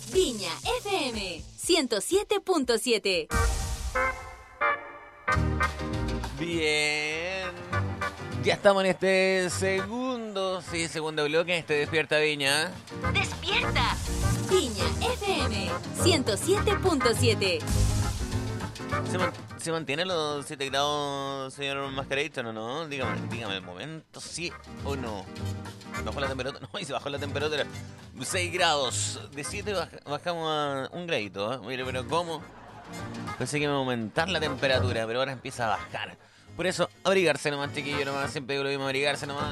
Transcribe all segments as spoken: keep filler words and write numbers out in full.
Viña F M ciento siete punto siete. Bien. Ya estamos en este segundo, sí, segundo bloque, este Despierta Viña. ¡Despierta! Viña F M ciento siete punto siete. ¿Se, man, ¿Se mantiene los siete grados, señor Mascarita, no? no? Dígame, dígame el momento, sí o no. ¿Bajó la temperatura? No, y se bajó la temperatura. seis grados. De siete baja, bajamos a un gradito, ¿eh? Mire, pero ¿cómo? Pensé que iba a aumentar la temperatura, pero ahora empieza a bajar. Por eso, abrigarse nomás, chiquillo, nomás. Siempre digo lo mismo, abrigarse nomás.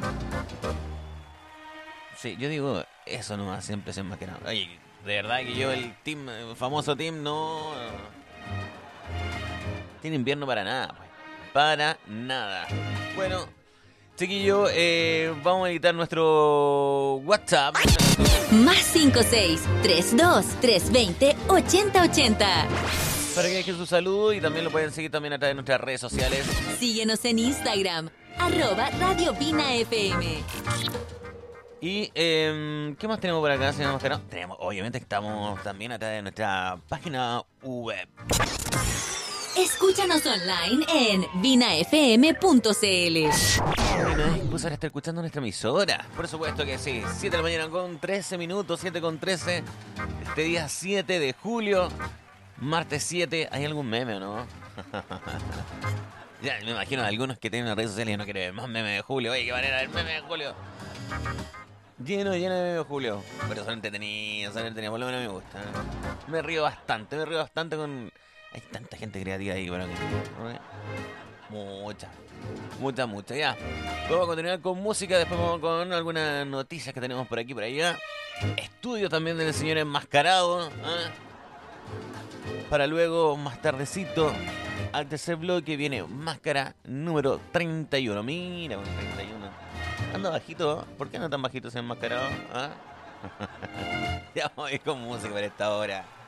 Sí, yo digo eso nomás, siempre se más que nada. Oye, de verdad que yo, el team, el famoso team, no... Tiene invierno para nada, pues. Para nada. Bueno, chiquillo, eh, vamos a editar nuestro WhatsApp. Más cinco seis tres dos tres dos cero ochenta ochenta. Para que dejen su saludo y también lo pueden seguir también a través de nuestras redes sociales. Síguenos en Instagram, arroba Radio Vina F M. Y, eh, ¿qué más tenemos por acá, señor Mascarado? Tenemos, obviamente estamos también a través de nuestra página web. Escúchanos online en vina f m punto c l. Y no hay excusa de estar escuchando nuestra emisora. Por supuesto que sí. siete de la mañana con trece minutos, siete con trece. Este día siete de julio, martes siete. ¿Hay algún meme o no? Ya, me imagino a algunos que tienen las redes sociales y no quieren ver más memes de Julio. Oye, qué manera del meme de Julio. Lleno, lleno de memes de Julio. Pero son entretenidos, son entretenidos. Por lo menos me gusta. Me río bastante, me río bastante con... Hay tanta gente creativa ahí, bueno, que... Mucha, mucha, mucha, ya. Vamos a continuar con música, después vamos con algunas noticias que tenemos por aquí y por allá. Estudio también del señor enmascarado, ¿eh? Para luego, más tardecito, al tercer bloque viene Máscara número treinta y uno. Mira, con treinta y uno. Anda bajito, ¿eh? ¿Por qué anda tan bajito ese enmascarado? ¿Eh? Ya vamos a ir con música para esta hora.